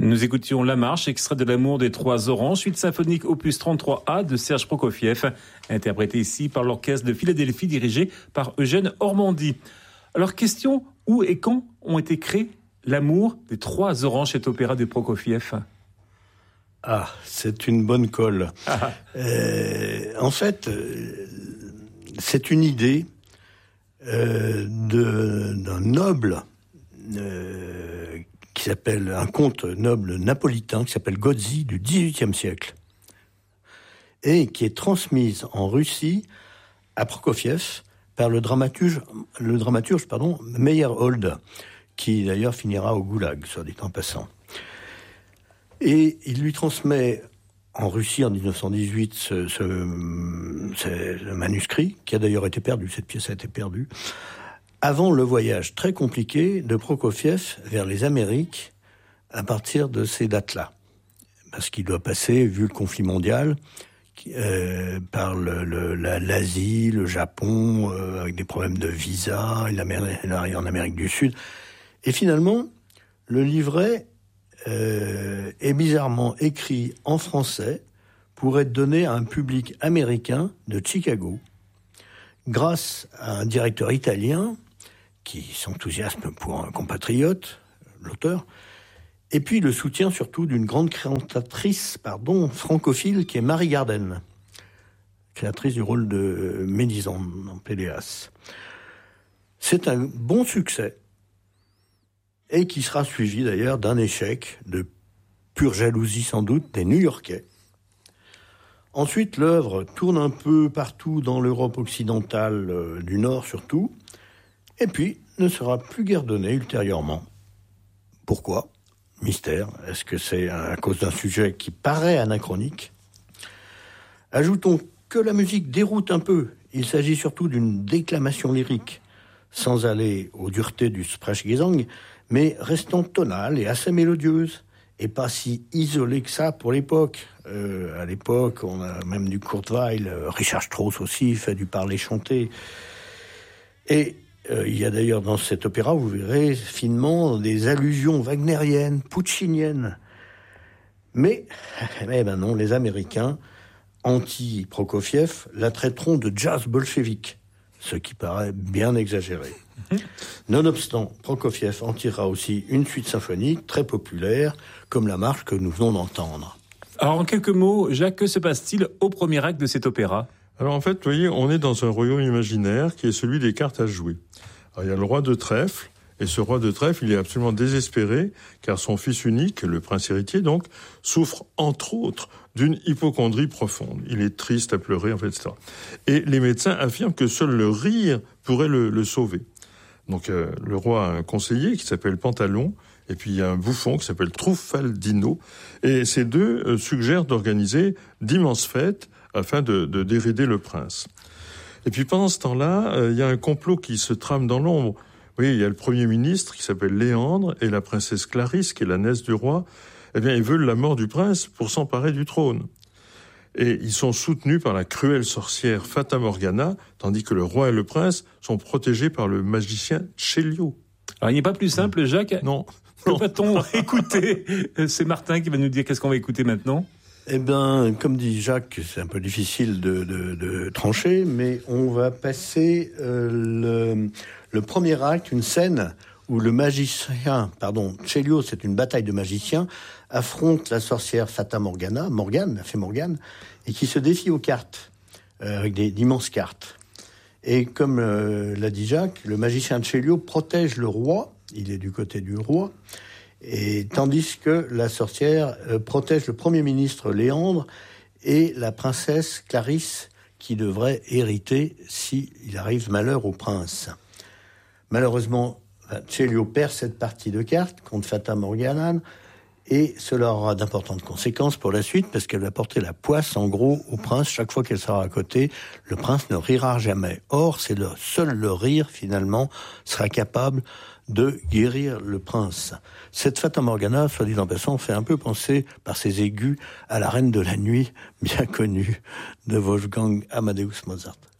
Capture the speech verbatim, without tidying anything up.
Nous écoutions La Marche, extrait de L'amour des trois oranges, suite symphonique opus trente-trois A de Serge Prokofiev, interprété ici par l'orchestre de Philadelphie dirigé par Eugène Ormandy. Alors question, où et quand ont été créés L'amour des trois oranges, cet opéra de Prokofiev? Ah, c'est une bonne colle. Ah. Euh, en fait, euh, c'est une idée euh, de, d'un noble euh, qui s'appelle, un comte noble napolitain qui s'appelle Gozzi du dix-huitième siècle et qui est transmise en Russie à Prokofiev par le dramaturge, le dramaturge pardon, Meyerhold, qui d'ailleurs finira au goulag, soit dit en passant. Et il lui transmet en Russie en dix-neuf cent dix-huit ce, ce, ce manuscrit, qui a d'ailleurs été perdu, cette pièce a été perdue, avant le voyage très compliqué de Prokofiev vers les Amériques à partir de ces dates-là. Parce qu'il doit passer, vu le conflit mondial, euh, par le, le, la, l'Asie, le Japon, euh, avec des problèmes de visa, il arrive en Amérique du Sud. Et finalement, le livret euh, est bizarrement écrit en français pour être donné à un public américain de Chicago, grâce à un directeur italien qui s'enthousiasme pour un compatriote, l'auteur, et puis le soutien surtout d'une grande créatrice pardon, francophile qui est Marie Garden, créatrice du rôle de Mélisande dans Péléas. C'est un bon succès, et qui sera suivi d'ailleurs d'un échec, de pure jalousie sans doute, des New-Yorkais. Ensuite, l'œuvre tourne un peu partout dans l'Europe occidentale, euh, du Nord surtout, et puis ne sera plus guère donnée ultérieurement. Pourquoi ? Mystère. Est-ce que c'est à cause d'un sujet qui paraît anachronique ? Ajoutons que la musique déroute un peu. Il s'agit surtout d'une déclamation lyrique, sans aller aux duretés du Sprechgesang, mais restant tonale et assez mélodieuse, et pas si isolée que ça pour l'époque. Euh, à l'époque, on a même du Kurzweil, Richard Strauss aussi fait du parler chanté. Et euh, il y a d'ailleurs dans cet opéra, vous verrez finement des allusions wagnériennes, pucciniennes. Mais, eh ben non, les Américains, anti-Prokofiev, la traiteront de jazz bolchevique, ce qui paraît bien exagéré. Nonobstant, Prokofiev en tirera aussi une suite symphonique très populaire, comme la marche que nous venons d'entendre. Alors en quelques mots, Jacques, que se passe-t-il au premier acte de cet opéra ? Alors en fait, vous voyez, on est dans un royaume imaginaire qui est celui des cartes à jouer. Alors, il y a le roi de trèfle, et ce roi de trèfle, il est absolument désespéré, car son fils unique, le prince héritier donc, souffre entre autres d'une hypocondrie profonde. Il est triste à pleurer, en fait, et cetera. Et les médecins affirment que seul le rire pourrait le, le sauver. Donc euh, le roi a un conseiller qui s'appelle Pantalon, et puis il y a un bouffon qui s'appelle Truffaldino, et ces deux euh, suggèrent d'organiser d'immenses fêtes afin de, de dérider le prince. Et puis pendant ce temps-là, euh, il y a un complot qui se trame dans l'ombre. Oui, il y a le premier ministre qui s'appelle Léandre et la princesse Clarisse, qui est la nièce du roi. Eh bien, ils veulent la mort du prince pour s'emparer du trône. Et ils sont soutenus par la cruelle sorcière Fata Morgana, tandis que le roi et le prince sont protégés par le magicien Celio. Alors, il n'est pas plus simple, Jacques ? Non. Que va-t-on écouter ? C'est Martin qui va nous dire qu'est-ce qu'on va écouter maintenant ? Eh bien, comme dit Jacques, c'est un peu difficile de, de, de trancher, mais on va passer euh, le, le premier acte, une scène où le magicien, pardon, Celio, c'est une bataille de magiciens, affronte la sorcière Fata Morgana, Morgane, la fée Morgane, et qui se défie aux cartes, euh, avec des, d'immenses cartes. Et comme euh, l'a dit Jacques, le magicien Celio protège le roi, il est du côté du roi, et tandis que la sorcière euh, protège le premier ministre Léandre et la princesse Clarisse, qui devrait hériter s'il arrive malheur au prince. Malheureusement, Celio perd cette partie de cartes contre Fata Morgana, et cela aura d'importantes conséquences pour la suite, parce qu'elle va porter la poisse, en gros, au prince. Chaque fois qu'elle sera à côté, le prince ne rira jamais. Or, c'est le seul le rire, finalement, sera capable de guérir le prince. Cette Fata Morgana, soit dit en passant, fait un peu penser, par ses aigus, à la reine de la nuit, bien connue, de Wolfgang Amadeus Mozart.